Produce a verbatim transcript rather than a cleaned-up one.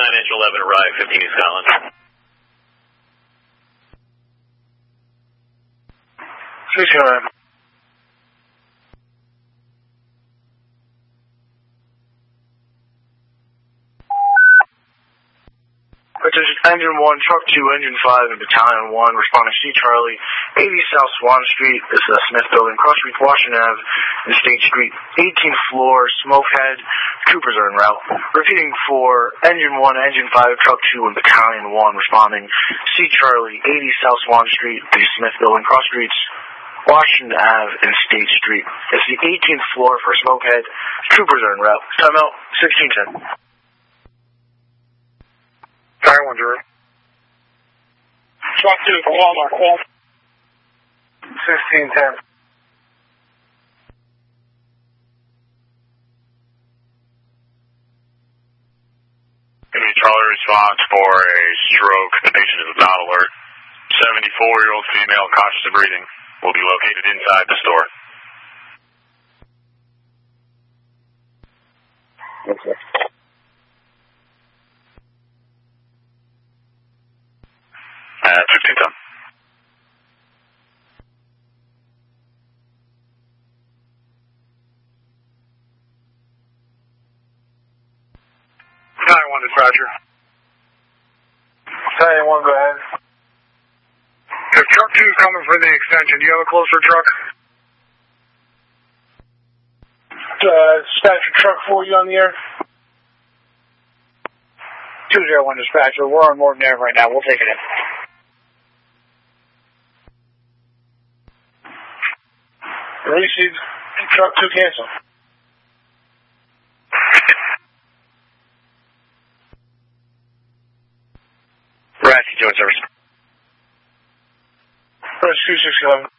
nine engine eleven arrive, fifteen East Scotland. sixteen eleven. Attention, engine one, truck two, engine five, and battalion one, responding C Charlie, eighty South Swan Street. This is the Smith Building, Cross Street, Washington Avenue, and State Street, eighteenth floor, Smokehead. Troopers are en route. Repeating for engine one, engine five, truck two, and battalion one, responding C Charlie, eighty South Swan Street, the Smith Building, Cross Streets, Washington Avenue, and State Street. It's the eighteenth floor for Smokehead. Troopers are en route. Timeout, sixteen ten. Fire one zero. Truck two for Walmart. Sixteen ten. Charlie response for a stroke. The patient is not alert. seventy-four-year-old female, conscious of breathing, will be located inside the store. Okay. At fifteen ten. Battalion one, dispatcher. Battalion one, go ahead. If truck two is coming for the extension, do you have a closer truck? Uh, dispatcher, truck four, you on the air? two zero one, dispatcher. We're on Morton Ave right now. We'll take it in. Received. Truck two, cancel. Rasky, joint service. Press two six eleven.